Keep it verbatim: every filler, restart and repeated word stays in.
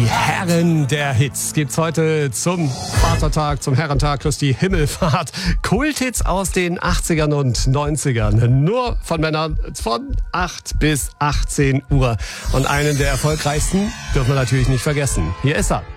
Herren der Hits gibt's heute zum Vatertag, zum Herrentag, Christi Himmelfahrt. Kulthits aus den achtzigern und neunzigern. Nur von Männern von acht bis achtzehn Uhr. Und einen der erfolgreichsten dürfen wir natürlich nicht vergessen. Hier ist er.